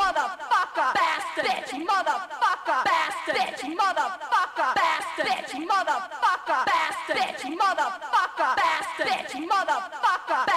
motherfucker, bastard, bitch, motherfucker, bastard, bitch, motherfucker, bastard, bitch, motherfucker, bastard, bitch, motherfucker, bastard, bitch, motherfucker.